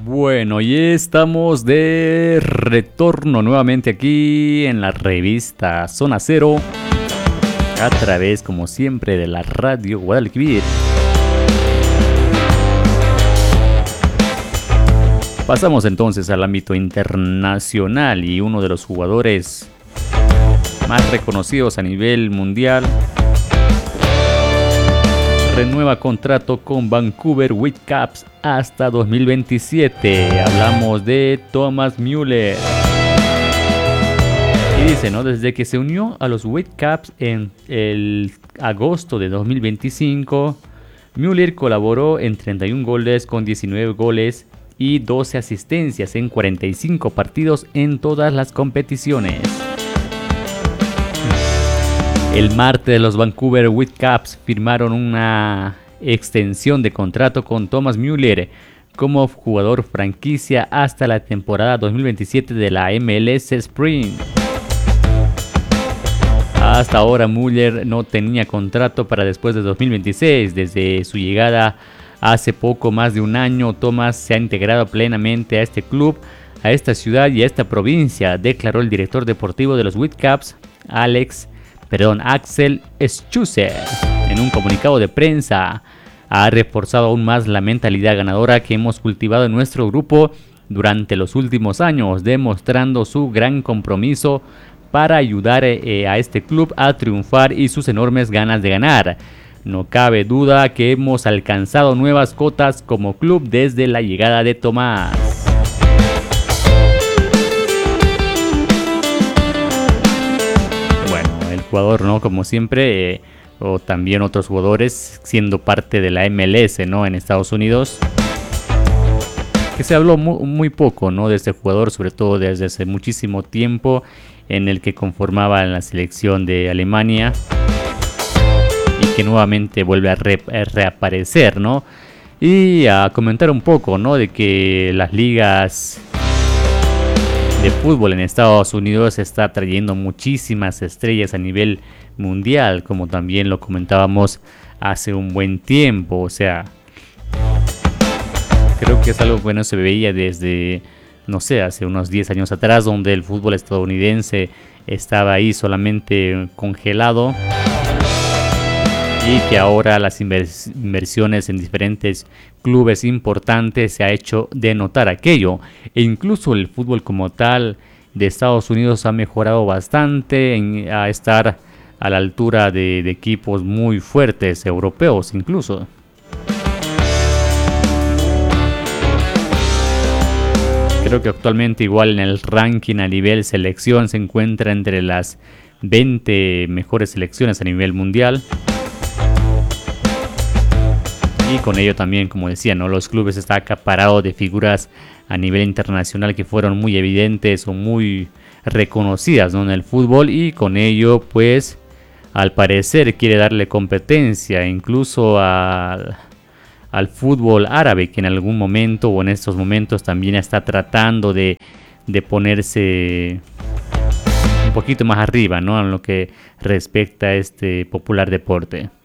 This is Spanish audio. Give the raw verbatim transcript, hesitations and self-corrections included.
Bueno, y estamos de retorno nuevamente aquí en la revista Zona Cero, a través, como siempre, de la radio Guadalquivir. Pasamos entonces al ámbito internacional y uno de los jugadores más reconocidos a nivel mundial renueva contrato con Vancouver Whitecaps hasta dos mil veintisiete. Hablamos de Thomas Müller. Y dice, ¿no? Desde que se unió a los Whitecaps en el agosto de dos mil veinticinco, Müller colaboró en treinta y un goles con diecinueve goles y doce asistencias en cuarenta y cinco partidos en todas las competiciones. El martes los Vancouver Whitecaps firmaron una extensión de contrato con Thomas Müller como jugador franquicia hasta la temporada dos mil veintisiete de la M L S Spring. Hasta ahora Müller no tenía contrato para después de dos mil veintiséis. Desde su llegada hace poco más de un año, Thomas se ha integrado plenamente a este club, a esta ciudad y a esta provincia, declaró el director deportivo de los Whitecaps, Alex Perdón, Axel Schuster, en un comunicado de prensa. Ha reforzado aún más la mentalidad ganadora que hemos cultivado en nuestro grupo durante los últimos años, demostrando su gran compromiso para ayudar eh, a este club a triunfar y sus enormes ganas de ganar. No cabe duda que hemos alcanzado nuevas cotas como club desde la llegada de Tomás. Jugador, ¿no? Como siempre, eh, o también otros jugadores siendo parte de la M L S, ¿no? En Estados Unidos, que se habló muy, muy poco, ¿no? De este jugador, sobre todo desde hace muchísimo tiempo, en el que conformaba la selección de Alemania y que nuevamente vuelve a, re, a reaparecer, ¿no? Y a comentar un poco, ¿no? De que las ligas de fútbol en Estados Unidos está trayendo muchísimas estrellas a nivel mundial, como también lo comentábamos hace un buen tiempo. O sea, creo que es algo que no se veía desde, no sé, hace unos diez años atrás, donde el fútbol estadounidense estaba ahí solamente congelado, y que ahora las invers- inversiones en diferentes clubes importantes se ha hecho de notar aquello. E incluso el fútbol como tal de Estados Unidos ha mejorado bastante en, a estar a la altura de, de equipos muy fuertes, europeos incluso. Creo que actualmente igual en el ranking a nivel selección se encuentra entre las veinte mejores selecciones a nivel mundial. Y con ello también, como decía, ¿no? Los clubes están acaparados de figuras a nivel internacional que fueron muy evidentes o muy reconocidas, ¿no? En el fútbol, y con ello, pues, al parecer quiere darle competencia incluso al, al fútbol árabe, que en algún momento o en estos momentos también está tratando de, de ponerse un poquito más arriba, ¿no? En lo que respecta a este popular deporte.